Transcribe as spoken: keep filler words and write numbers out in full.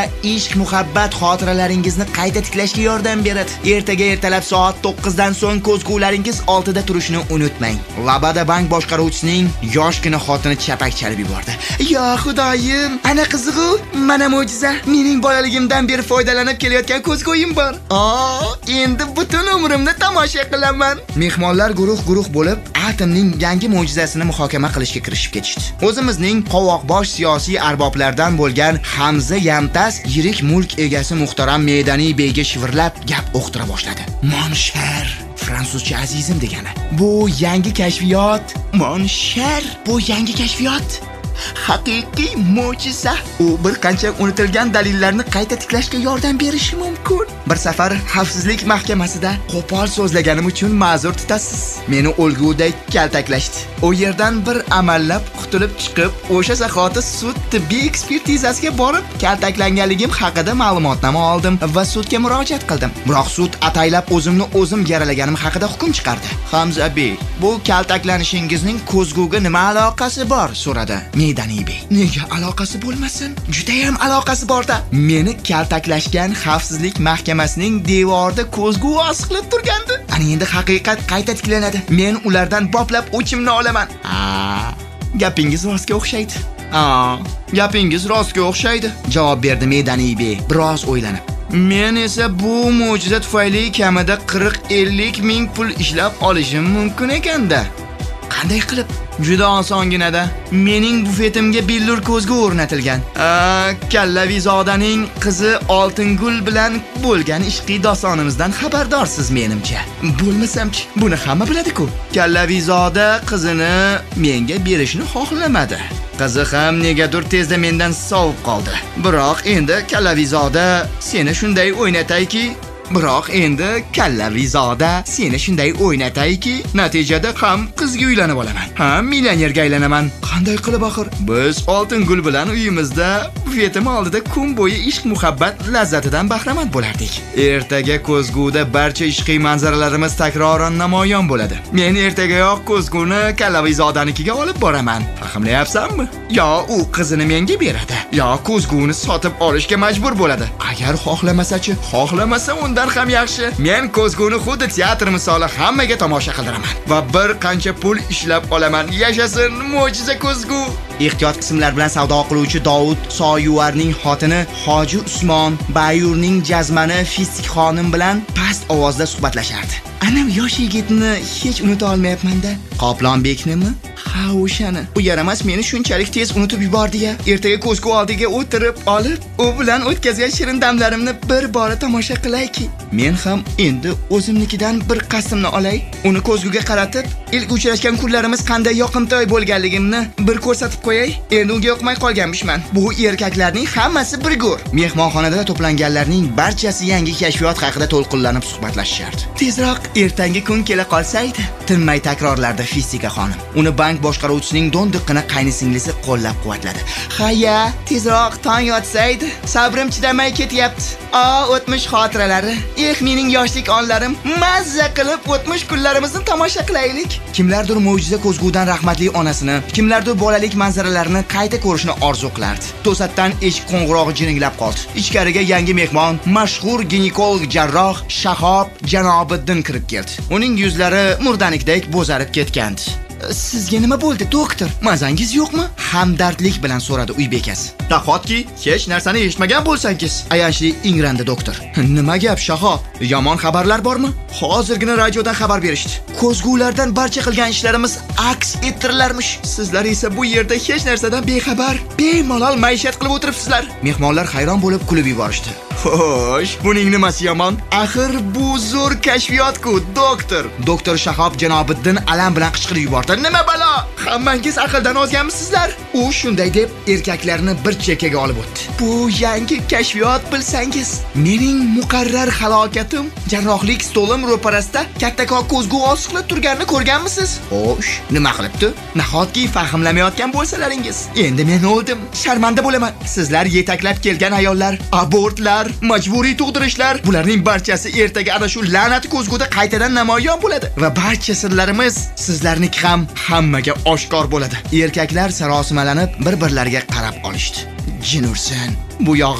ishq, muhabbat xotiralaringizni qayta tiklashga yordam beradi. Ertaga ertalab soat to'qqizdan so'ng ko'zgularingiz oldida turishni unutmang. Labada bank boshqaruvchisining yoshgina xotini chapak chalib yubordi. "Yo xudoyim, ana qizig'u, mana mo'jiza. Mening bolaligimdan beri foydalanib kelayotgan ko'zgo'yim bor. Aa, endi butun umrimni tomosha qilaman." Mehmonlar guruh-guruh bo'lib, atomning yangi mo'jizasini muhokama qilishga kirishib ketishdi. O'zimizning qovoqbosh siyosiy arboblardan bo'lgan Hamza Yamtas yirik mulk egasi muhtaram Medaniy beyga shivirlab gap o'qtira boshladi. "Monshar, fransuzcha azizim degani. Bu yangi kashfiyot. Monshar, bu yangi kashfiyot. Haqiqiy mo'jiza. U bir qancha unutilgan dalillarni qayta tiklashga yordam berishi mumkin. Bir safar xavfsizlik mahkamasida qo'pol so'zlaganim uchun ma'zur tutasiz. Meni o'lgudek kaltaklashdi. O yerdan bir amallab qutulib chiqib, o'sha zahoti sud tibbiy ekspertizasiga borib, kaltaklanganligim haqida ma'lumotnoma oldim va sudga murojaat qildim. Biroq sud ataylab o'zimni o'zim yaralaganim haqida hukm chiqardi. "Hamza bey, bu kaltaklanishingizning ko'zguga nima aloqasi bor?" so'radi Medaniy bey. "Nega aloqasi bo'lmasin? Juda ham aloqasi bor-da. Meni kaltaklashgan xavfsizlik mahkamasining devorida ko'zgu oziqlab turgandi. Ana endi haqiqat qayta tiklanadi. Men ulardan boplab o'chimni olaman." "Aa, gapingiz rostga o'xshaydi." "Aa, gapingiz rostga o'xshaydi", javob berdi Medaniy bey biroz o'ylanib. "Men esa bu mo'jiza tufayli kamida qirq ellik ming pul ishlab olishim mumkin ekanda." "Qanday qilib?" "Juda osonginada. Mening bufetimga billur ko'zgu o'rnatilgan. Kallavizodaning qizi Oltingul bilan bo'lgan ishqiy dostonimizdan xabardorsiz menimcha. Bo'lmasam-chi, buni hamma biladi-ku. Kallavizoda qizini menga berishni xohlamadi. Qizi ham negadir tezda mendan sovib qoldi. Biroq endi Kallavizoda seni shunday o'ynatayki, Biroq endi Kallavizoda seni shunday o'ynatayki, natijada ham qizga uylanib olaman. Ham millionerga aylanaman. Qanday qilib axir? Biz Oltingul bilan uyimizda bufetim oldida kun bo'yi ishq muhabbat lazzatidan bahramand bo'lardik. Ertaga ko'zguda barcha ishqiy manzaralarimiz takroran namoyon bo'ladi. Men ertagayoq ko'zguni Kallavizodanikiga olib boraman. Fahmlayapsanmi? Yo u qizini menga beradi, yo ko'zguni sotib olishga majbur bo'ladi. Agar xohlamasa-chi, xohlamasa unda ham yaxshi. Men ko'zguni xuddi teatr misoli hammaga tomosha qildiraman va bir qancha pul ishlab olaman. Yashasin mo'jiza ko'zgu. Ehtiyot qismlar bilan savdo qiluvchi Davud Soyuvarning xotini Hoji Usmon Bayurning jazmani Fistik xonim bilan past ovozda suhbatlashardi. Ana yosh yigitni hech unuta olmayapman-da. Qoplonbeknimi? Ha, o'shani. U yaramas meni shunchalik tez unutib yubordi-ya. Ertaga ko'zgu oldiga o'tirib olib, u bilan o'tkazgan shirin damlarimni bir bora tomosha qilayki. Men ham endi o'zimnikidan bir qasmni olay. Uni ko'zguga qaratib, ilk uchrashgan kunlarimiz qanday yoqimtoy bo'lganligimni bir ko'rsatib qo'yay. Endi unga yoqmay qolganmishman. Bu erkaklarning hammasi bir go'r. Mehmonxonada to'planganlarning barchasi yangi kashfiyot haqida to'lqinlanib suhbatlashishardi. Tezroq ertangi kun kela qolsaydi, tinmay takrorlarda Fistika xonim. Uni bank boshqaruvchisining do'ndiqqina qaynisinglisi qo'llab-quvvatladi. "Haya, tezroq tong yotsaydi. Sabrim chidamay ketyapti. O, o'tmish xotiralari. Eh, mening yoshlik onlarim. Mazza qilib o'tmish kunlarimizni tomosha qilaylik." Kimlardir mo'jiza ko'zgudan rahmatli onasini, kimlardir bolalik manzaralarini qayta ko'rishni orzu qilardi. To'satdan eshik qo'ng'irog'i jiringlab qoldi. Ichkariga yangi mehmon, mashhur ginekolog jarroh Shahob Janobiddin kirib keldi. Uning yuzlari murdanikdek bo'zarib ketgandi. "Sizga nima bo'ldi, doktor? Mazangiz yo'qmi?" hamdardlik bilan so'radi uy bekasi. "Nahotki hech narsani eshitmagan bo'lsangiz?" ayanchli ingrandi doktor. "Nima gap, Shahob? Yomon xabarlar bormi?" "Hozirgina radiodan xabar berishdi. Ko'zgulardan barcha qilgan ishlarimiz aks ettirilarmish. Sizlar esa bu yerda hech narsadan bexabar, bemalol maishat qilib o'tiribsizlar." Mehmonlar hayron bo'lib kulib yuborishdi. "Xo'sh, buning nimasi yomon? Axir bu zo'r kashfiyot-ku, doktor." Doktor Shahob Janobiddin alam bilan qichqirib yubordi. "Nima balo? Hammangiz aqldan ozganmisizlar?" U shunday deb erkaklarni bir chekkaga olib o'tdi. "Bu yangi kashfiyot bilsangiz, mening muqarrar halokatim jarrohlik stolim ro'parasida kattakon ko'zgu oziqlab turganini ko'rganmisiz?" "Xo'sh, nima qilibdi? Nahotki fahmlamayotgan bo'lsalaringiz? Endi men o'ldim, sharmanda bo'laman. Sizlar yetaklab kelgan ayollar, abortlar, majburiy tug'dirishlar, bularning barchasi ertaga ana shu la'nat ko'zguda qaytadan namoyon bo'ladi va barcha sirlarimiz sizlarniki ham hammaga oshkor bo'ladi." Erkaklar sarosimalanib bir-birlariga qarab olishdi. "Jin ursin, bu yog'